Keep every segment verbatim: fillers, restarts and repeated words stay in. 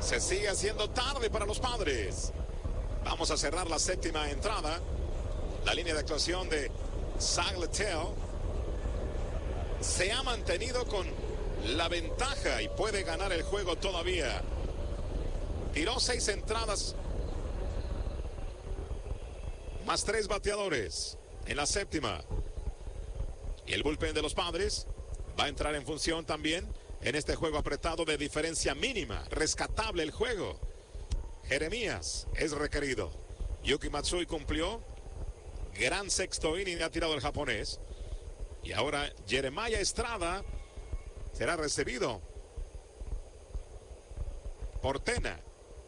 Se sigue haciendo tarde para los Padres. Vamos a cerrar la séptima entrada. La línea de actuación de Zach Littell se ha mantenido con la ventaja y puede ganar el juego todavía. Tiró seis entradas más tres bateadores en la séptima. Y el bullpen de los Padres va a entrar en función también en este juego apretado de diferencia mínima. Rescatable el juego. Jeremías es requerido. Yuki Matsui cumplió. Gran sexto inning ha tirado el japonés. Y ahora Jeremiah Estrada será recibido por Tena.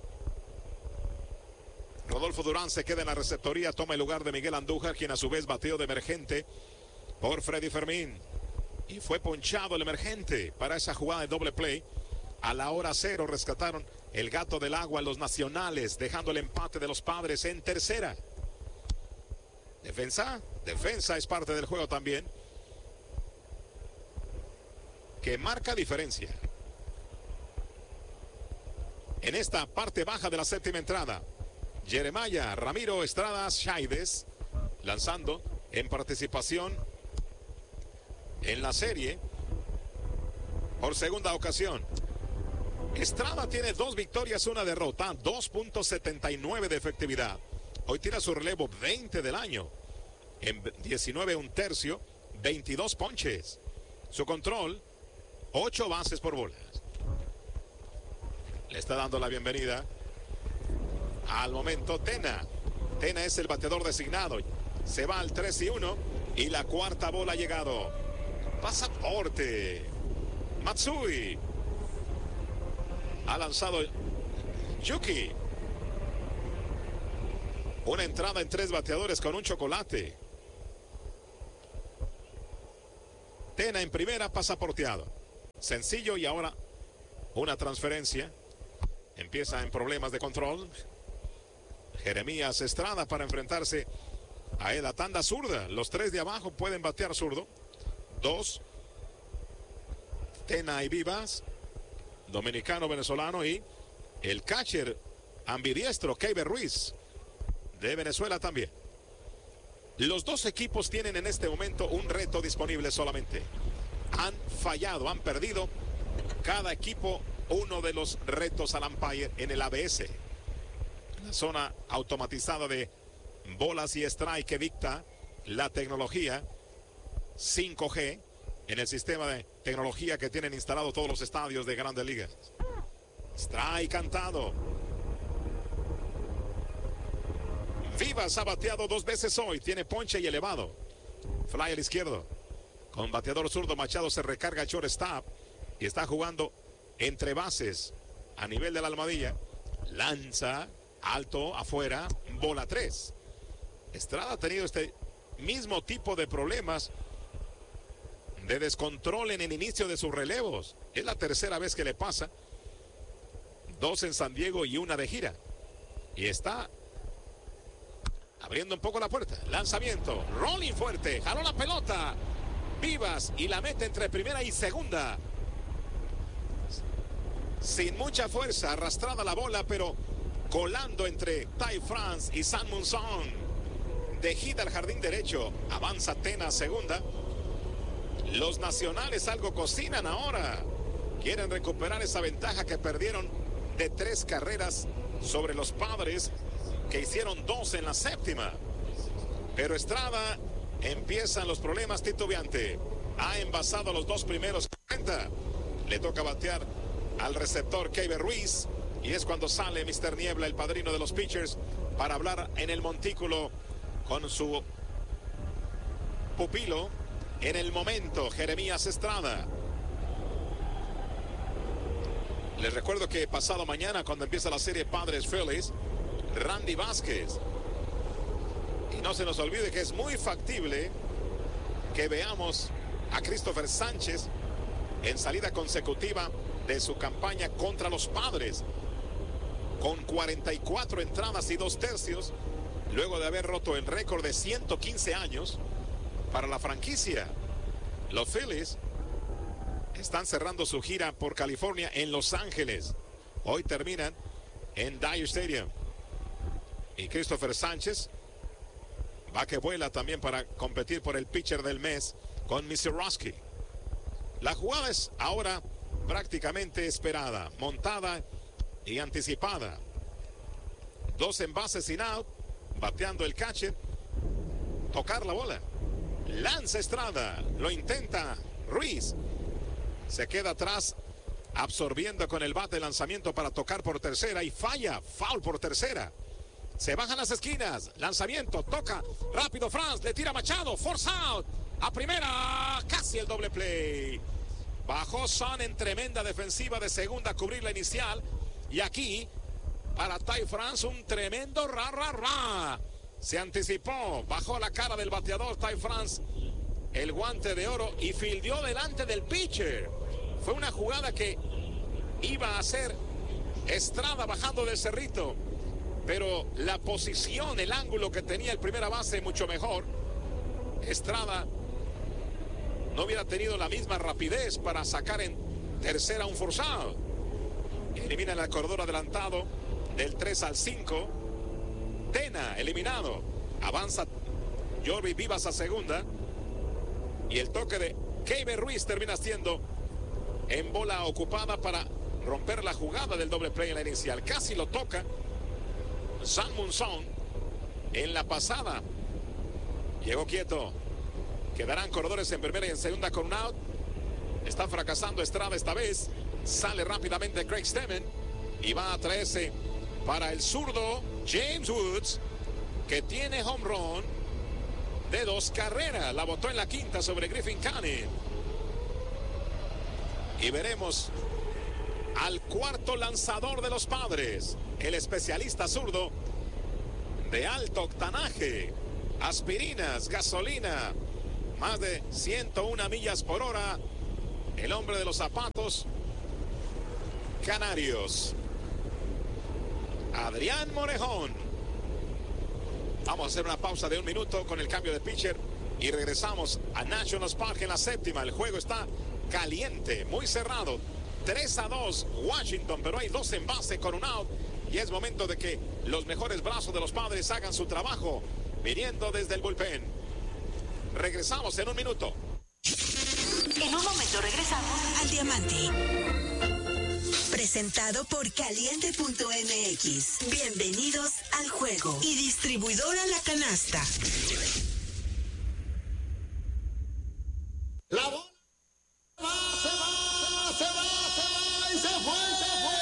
Rodolfo Durán se queda en la receptoría, toma el lugar de Miguel Andújar, quien a su vez bateó de emergente por Freddy Fermín. Y fue ponchado el emergente para esa jugada de doble play. A la hora cero rescataron el gato del agua los nacionales, dejando el empate de los Padres en tercera. Defensa, defensa es parte del juego también, que marca diferencia. En esta parte baja de la séptima entrada, Jeremiah Ramiro Estrada Chaides lanzando en participación en la serie por segunda ocasión. Estrada tiene dos victorias, una derrota, dos punto setenta y nueve de efectividad. Hoy tira su relevo veinte del año. En diecinueve un tercio, veintidós ponches. Su control, ocho bases por bolas. Le está dando la bienvenida al momento Tena. Tena es el bateador designado. Se va al tres y uno y la cuarta bola ha llegado. Pasaporte. Matsui. Ha lanzado Yuki. Una entrada en tres bateadores con un chocolate. Tena en primera, pasaporteado. Sencillo y ahora una transferencia. Empieza en problemas de control. Jeremías Estrada para enfrentarse a la tanda zurda. Los tres de abajo pueden batear zurdo. Dos. Tena y Vivas. Dominicano, venezolano y el catcher ambidiestro Keiber Ruiz de Venezuela también. Los dos equipos tienen en este momento un reto disponible solamente. Han fallado, han perdido cada equipo uno de los retos al umpire en el A B S. La zona automatizada de bolas y strike que dicta la tecnología cinco G en el sistema de tecnología que tienen instalado todos los estadios de Grandes Ligas. Strike cantado. Vivas ha bateado dos veces hoy, tiene ponche y elevado. Fly al izquierdo. Con bateador zurdo, Machado se recarga el shortstop y está jugando entre bases a nivel de la almohadilla. Lanza alto afuera, bola tres. Estrada ha tenido este mismo tipo de problemas de descontrol en el inicio de sus relevos. Es la tercera vez que le pasa. Dos en San Diego y una de gira. Y está abriendo un poco la puerta. Lanzamiento. Rolling fuerte. Jaló la pelota. Vivas y la mete entre primera y segunda. Sin mucha fuerza. Arrastrada la bola, pero colando entre Ty France y San Munson. De gira al jardín derecho. Avanza Tena a segunda. Los nacionales algo cocinan ahora. Quieren recuperar esa ventaja que perdieron de tres carreras sobre los Padres, que hicieron dos en la séptima. Pero Estrada, empiezan los problemas titubeante. Ha envasado los dos primeros. Le toca batear al receptor Keiber Ruiz. Y es cuando sale mister Niebla, el padrino de los pitchers, para hablar en el montículo con su pupilo. En el momento, Jeremías Estrada. Les recuerdo que pasado mañana, cuando empieza la serie Padres-Phillies, Randy Vázquez. Y no se nos olvide que es muy factible que veamos a Christopher Sánchez en salida consecutiva de su campaña contra los Padres, con cuarenta y cuatro entradas y dos tercios, luego de haber roto el récord de ciento quince años para la franquicia. Los Phillies están cerrando su gira por California en Los Ángeles. hoy terminan en Dodger Stadium. Y Christopher Sánchez va que vuela también para competir por el pitcher del mes con mister Roski. La jugada es ahora prácticamente esperada, montada y anticipada. Dos envases sin out, bateando el catcher, tocar la bola. Lanza Estrada, lo intenta Ruiz. Se queda atrás, absorbiendo con el bate el lanzamiento para tocar por tercera y falla, foul por tercera. Se bajan las esquinas, lanzamiento, toca, rápido Franz, le tira Machado, force out, a primera, casi el doble play. Bajó Son en tremenda defensiva de segunda a cubrir la inicial. Y aquí, para Ty France, un tremendo ra, ra, ra. Se anticipó, bajó la cara del bateador Ty France, el guante de oro, y fildeó delante del pitcher. Fue una jugada que iba a ser Estrada bajando del cerrito, pero la posición, el ángulo que tenía el primera base mucho mejor. Estrada no hubiera tenido la misma rapidez para sacar en tercera un forzado. Elimina el corredor adelantado del tres al cinco. Tena eliminado. Avanza Jorvi Vivas a segunda. Y el toque de Keiber Ruiz termina siendo en bola ocupada para romper la jugada del doble play en la inicial. Casi lo toca San Munson en la pasada. Llegó quieto. Quedarán corredores en primera y en segunda con un out. Está fracasando Estrada esta vez. Sale rápidamente Craig Stemmen y va a traerse para el zurdo James Woods, que tiene home run de dos carreras. La botó en la quinta sobre Griffin Canning. Y veremos al cuarto lanzador de los Padres, el especialista zurdo de alto octanaje, aspirinas, gasolina, más de ciento una millas por hora, el hombre de los zapatos canarios, Adrián Morejón. Vamos a hacer una pausa de un minuto con el cambio de pitcher y regresamos a Nationals Park en la séptima. El juego está caliente, muy cerrado, tres a dos Washington, pero hay dos en base con un out y es momento de que los mejores brazos de los Padres hagan su trabajo viniendo desde el bullpen. Regresamos en un minuto. En un momento regresamos al Diamante. Presentado por Caliente punto M X. Bienvenidos al juego. Y distribuidora La Canasta.